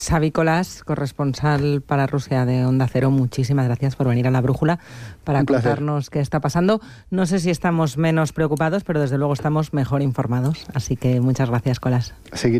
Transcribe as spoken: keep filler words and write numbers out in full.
Xavi Colas, corresponsal para Rusia de Onda Cero, muchísimas gracias por venir a La Brújula para contarnos qué está pasando. No sé si estamos menos preocupados, pero desde luego estamos mejor informados. Así que muchas gracias, Colas. Seguir